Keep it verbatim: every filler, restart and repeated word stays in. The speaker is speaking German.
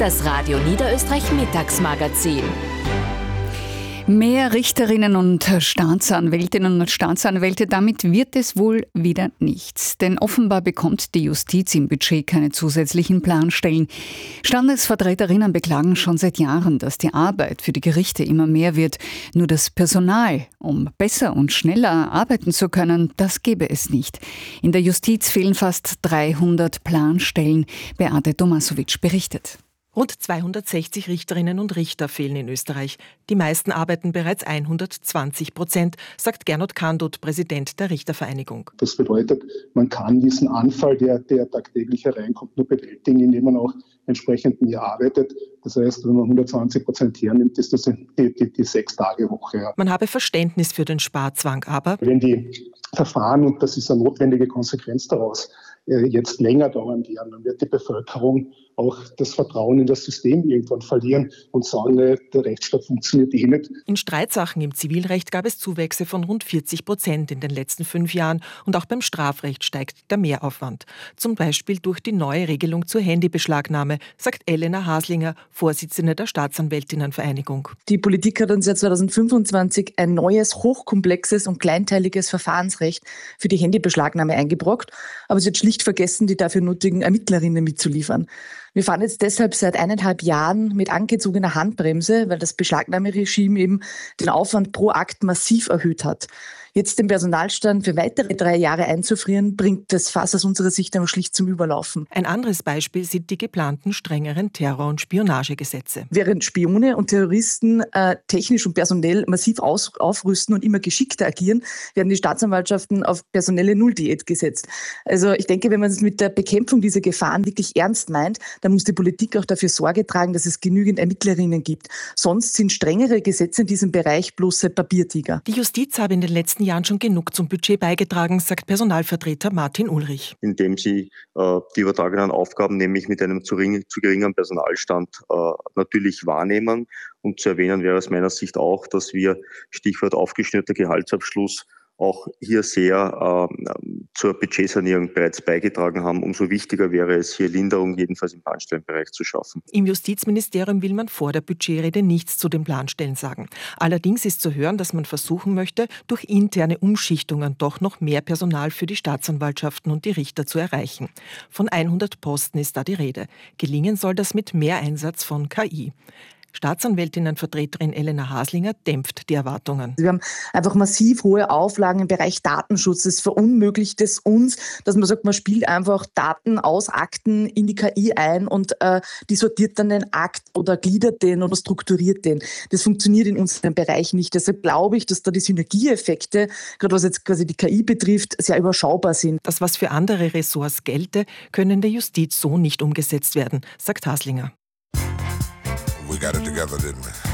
Das Radio Niederösterreich Mittagsmagazin. Mehr Richterinnen und Staatsanwältinnen und Staatsanwälte, damit wird es wohl wieder nichts. Denn offenbar bekommt die Justiz im Budget keine zusätzlichen Planstellen. Standesvertreterinnen beklagen schon seit Jahren, dass die Arbeit für die Gerichte immer mehr wird. Nur das Personal, um besser und schneller arbeiten zu können, das gebe es nicht. In der Justiz fehlen fast dreihundert Planstellen. Beate Tomasovic berichtet. Rund zweihundertsechzig Richterinnen und Richter fehlen in Österreich. Die meisten arbeiten bereits hundertzwanzig Prozent, sagt Gernot Kandut, Präsident der Richtervereinigung. Das bedeutet, man kann diesen Anfall, der, der tagtäglich hereinkommt, nur bewältigen, indem man auch entsprechend mehr arbeitet. Das heißt, wenn man hundertzwanzig Prozent hernimmt, ist das die, die, die Sechs-Tage-Woche. Ja. Man habe Verständnis für den Sparzwang, aber wenn die Verfahren, und das ist eine notwendige Konsequenz daraus, jetzt länger dauern werden, dann wird die Bevölkerung auch das Vertrauen in das System irgendwann verlieren und sagen, der Rechtsstaat funktioniert eh nicht. In Streitsachen im Zivilrecht gab es Zuwächse von rund vierzig Prozent in den letzten fünf Jahren und auch beim Strafrecht steigt der Mehraufwand. Zum Beispiel durch die neue Regelung zur Handybeschlagnahme, sagt Elena Haslinger, Vorsitzende der Staatsanwältinnenvereinigung. Die Politik hat uns ja zweitausendfünfundzwanzig ein neues, hochkomplexes und kleinteiliges Verfahrensrecht für die Handybeschlagnahme eingebrockt, aber sie hat schlicht vergessen, die dafür nötigen Ermittlerinnen mitzuliefern. Wir fahren jetzt deshalb seit eineinhalb Jahren mit angezogener Handbremse, weil das Beschlagnahmeregime eben den Aufwand pro Akt massiv erhöht hat. Jetzt den Personalstand für weitere drei Jahre einzufrieren, bringt das Fass aus unserer Sicht aber schlicht zum Überlaufen. Ein anderes Beispiel sind die geplanten strengeren Terror- und Spionagegesetze. Während Spione und Terroristen äh, technisch und personell massiv aus, aufrüsten und immer geschickter agieren, werden die Staatsanwaltschaften auf personelle Nulldiät gesetzt. Also ich denke, wenn man es mit der Bekämpfung dieser Gefahren wirklich ernst meint, dann muss die Politik auch dafür Sorge tragen, dass es genügend Ermittlerinnen gibt. Sonst sind strengere Gesetze in diesem Bereich bloße Papiertiger. Die Justiz habe in den letzten Jahren schon genug zum Budget beigetragen, sagt Personalvertreter Martin Ulrich. Indem sie äh, die übertragenen Aufgaben nämlich mit einem zu, ring, zu geringen Personalstand äh, natürlich wahrnehmen. Und zu erwähnen wäre aus meiner Sicht auch, dass wir, Stichwort aufgeschnürter Gehaltsabschluss, auch hier sehr äh, zur Budgetsanierung bereits beigetragen haben. Umso wichtiger wäre es, hier Linderung jedenfalls im Planstellenbereich zu schaffen. Im Justizministerium will man vor der Budgetrede nichts zu den Planstellen sagen. Allerdings ist zu hören, dass man versuchen möchte, durch interne Umschichtungen doch noch mehr Personal für die Staatsanwaltschaften und die Richter zu erreichen. Von hundert Posten ist da die Rede. Gelingen soll das mit mehr Einsatz von K I. Staatsanwältinnenvertreterin Elena Haslinger dämpft die Erwartungen. Wir haben einfach massiv hohe Auflagen im Bereich Datenschutz. Es verunmöglicht es uns, dass man sagt, man spielt einfach Daten aus Akten in die K I ein und äh, die sortiert dann den Akt oder gliedert den oder strukturiert den. Das funktioniert in unserem Bereich nicht. Deshalb glaube ich, dass da die Synergieeffekte, gerade was jetzt quasi die K I betrifft, sehr überschaubar sind. Das, was für andere Ressorts gelte, können in der Justiz so nicht umgesetzt werden, sagt Haslinger. We got it together, didn't we?